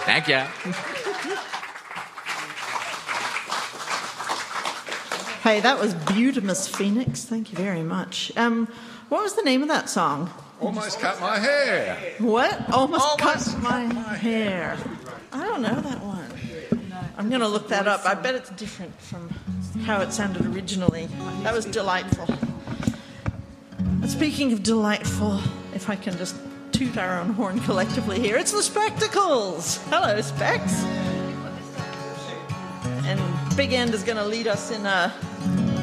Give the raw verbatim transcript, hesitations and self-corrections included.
Thank you. Hey, that was Butimus Phoenix. Thank you very much. Um, what was the name of that song? Almost cut my hair. What? Almost, Almost cut, cut my, my hair. I don't know that one. I'm going to look that up. I bet it's different from how it sounded originally. That was delightful. And speaking of delightful, if I can just toot our own horn collectively here, it's the Spectacles. Hello, Specs. And Big End is going to lead us in a